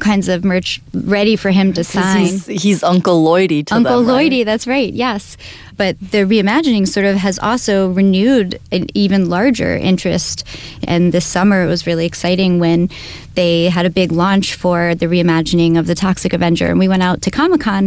kinds of merch ready for him to sign. He's Uncle Lloydie to Uncle them, right? Lloydie, that's right, yes. But the reimagining sort of has also renewed an even larger interest. And this summer it was really exciting when they had a big launch for the reimagining of the Toxic Avenger. And we went out to Comic-Con